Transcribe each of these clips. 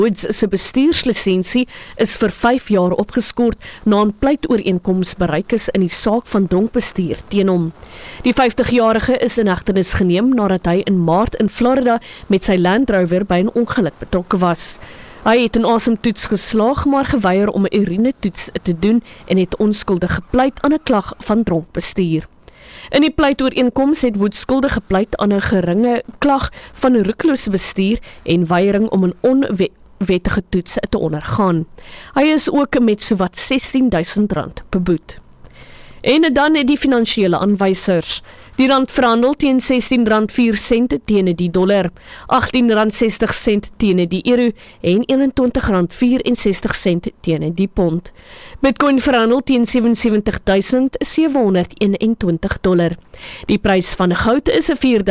Woods se bestuurslisensie is vir 5 jaar opgeskort na 'n pleitooreenkoms bereik is in die saak van dronk bestuur teen hom. Die 50-jarige is in hegtenis geneem nadat hy in Maart in Florida met sy Land Rover by 'n ongeluk betrokke was. Hy het 'n asemtoets geslaag, maar geweier om 'n urinetoets te doen en het onskuldig gepleit aan 'n klag van dronk bestuur. In die pleitooreenkoms het Woods skuldig gepleit aan 'n geringe klag van roekelose bestuur en weiering om 'n onwettige toets te ondergaan. Hy is ook met sowat R16,000 beboet. En dan die finansiële aanwysers. Die rand verhandel teen R16.04 teen die dollar, R18.60 teen die euro en R21.64 teen die pond. Bitcoin verhandel teen $77,721. Die prys van goud is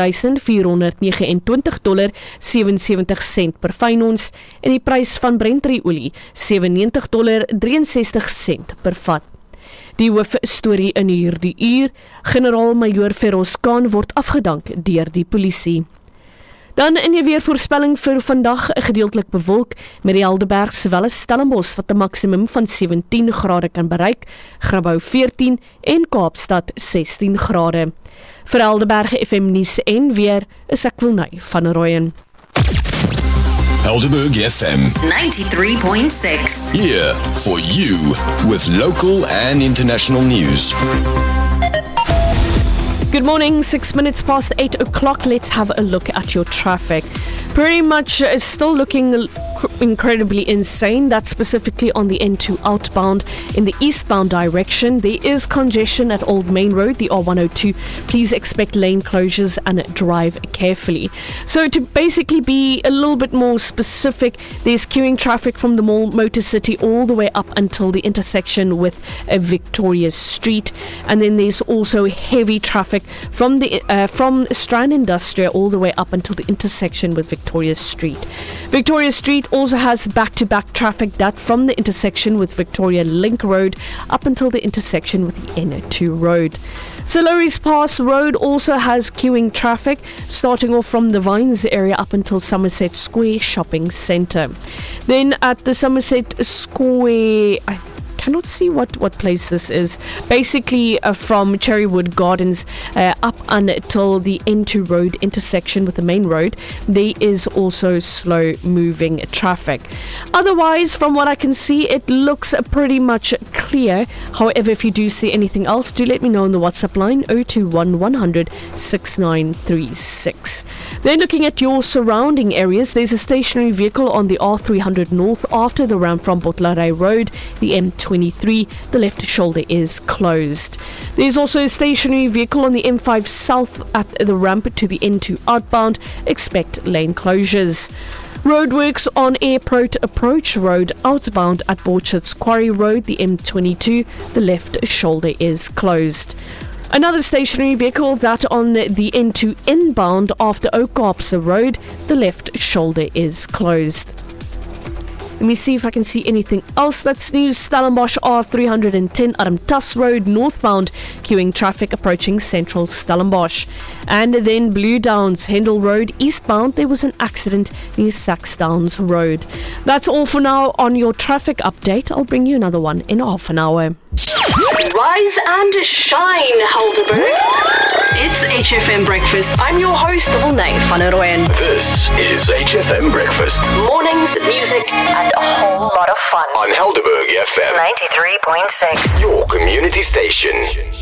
$4,429,77 per fyn ons en die prys van Brent-olie $97,63 per vat. Die hoofstorie in hierdie uur, generaal-majoor Feroz Khan word afgedank deur die polisie. Dan in die weervoorspelling vir vandag gedeeltelik bewolk met die Helderberg sowel as Stellenbosch wat 'n maksimum van 17 grade kan bereik, Grabouw 14 en Kaapstad 16 grade. Vir Helderberg FM nuus en weer is ek Wilnay van Rooyen. Helderberg FM 93.6. here for you with local and international news. Good morning, 6 minutes past 8 o'clock. Let's have a look at your traffic. Pretty much still looking incredibly insane. That's specifically on the N2 outbound. In the eastbound direction, there is congestion at Old Main Road, the R102. Please expect lane closures and drive carefully. So to basically be a little bit more specific, there's queuing traffic from the Mall Motor City all the way up until the intersection with Victoria Street. And then there's also heavy traffic from Strand Industrial all the way up until the intersection with Victoria Street. Victoria Street also has back-to-back traffic that from the intersection with Victoria Link Road up until the intersection with the N2 Road. Soloris Pass Road also has queuing traffic starting off from the Vines area up until Somerset Square Shopping Centre. Then at the Somerset Square, I cannot see what place this is. Basically from Cherrywood Gardens up until the N2 Road intersection with the main road, there is also slow moving traffic. Otherwise, from what I can see, it looks pretty much clear. However, if you do see anything else, do let me know on the WhatsApp line 021 100 6936. Then looking at your surrounding areas, there's a stationary vehicle on the R300 North after the ramp from Botlare Road, the M23, the left shoulder is closed. There's also a stationary vehicle on the M5 South at the ramp to the N2 outbound. Expect lane closures. Roadworks on Airport Approach Road outbound at Borchards Quarry Road, the M22, the left shoulder is closed. Another stationary vehicle that on the N2 inbound after Oakapsa Road, the left shoulder is closed. Let me see if I can see anything else that's new. Stellenbosch R310 Adamtas Road northbound, queuing traffic approaching central Stellenbosch. And then Blue Downs Hendel Road eastbound, there was an accident near Saxdowns Road. That's all for now on your traffic update. I'll bring you another one in half an hour. Rise and shine, Helderberg. It's HFM Breakfast. I'm your host, Wilnay van Rooyen. This is HFM Breakfast Mornings, music, and a whole lot of fun. on Helderberg FM 93.6. your community station.